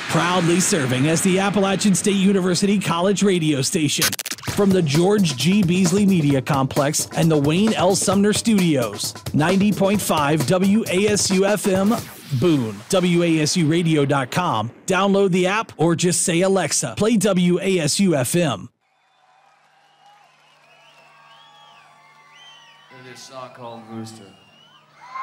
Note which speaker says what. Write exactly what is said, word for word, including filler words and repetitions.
Speaker 1: Proudly serving as the Appalachian State University College radio station. From the George G. Beasley Media Complex and the Wayne L. Sumner Studios. ninety point five W A S U F M, Boone. W A S U radio dot com. Download the app or just say, Alexa, play W A S U F M.
Speaker 2: There's this song called Rooster.